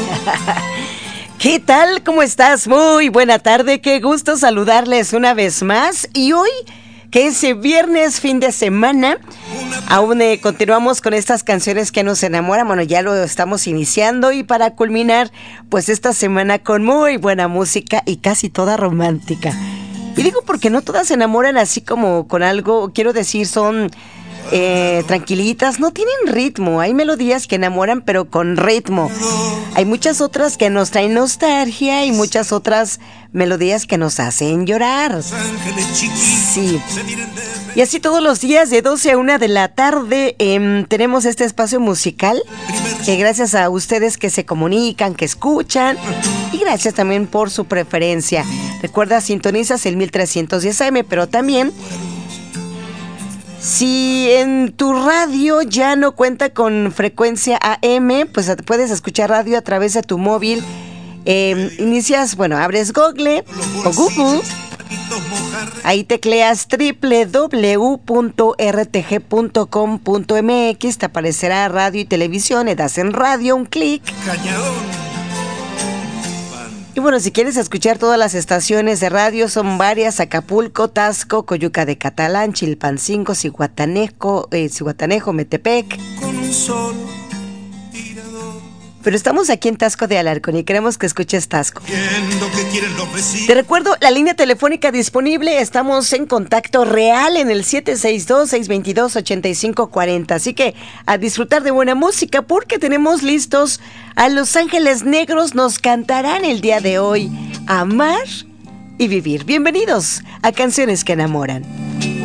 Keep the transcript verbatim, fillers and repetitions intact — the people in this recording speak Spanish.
¿Qué tal? ¿Cómo estás? Muy buena tarde, qué gusto saludarles una vez más. Y hoy, que es viernes, fin de semana, aún eh, continuamos con estas canciones que nos enamoran. Bueno, ya lo estamos iniciando y para culminar, pues esta semana con muy buena música y casi toda romántica. Y digo porque no todas se enamoran así como con algo, quiero decir, son... Eh, tranquilitas, no tienen ritmo. Hay melodías que enamoran pero con ritmo. Hay muchas otras que nos traen nostalgia y muchas otras melodías que nos hacen llorar. Sí. Y así todos los días de doce a una de la tarde eh, tenemos este espacio musical que gracias a ustedes que se comunican, que escuchan y gracias también por su preferencia. Recuerda, sintonizas el mil trescientos diez A M, pero también si en tu radio ya no cuenta con frecuencia A M, pues puedes escuchar radio a través de tu móvil. Eh, inicias, bueno, abres Google o Google. Ahí tecleas doble u doble u doble u punto r t g punto com punto m x. Te aparecerá radio y televisión. Le das en radio un clic. Y bueno, si quieres escuchar todas las estaciones de radio, son varias: Acapulco, Taxco, Coyuca de Catalán, Chilpancingo, Zihuatanejo, eh, Zihuatanejo, Metepec. Con un sol tirador. Pero estamos aquí en Taxco de Alarcón y queremos que escuches Taxco. Te recuerdo la línea telefónica disponible, estamos en contacto real en el siete seis dos, seis dos dos, ocho cinco cuatro cero. Así que a disfrutar de buena música porque tenemos listos a Los Ángeles Negros. Nos cantarán el día de hoy Amar y Vivir. Bienvenidos a Canciones que Enamoran.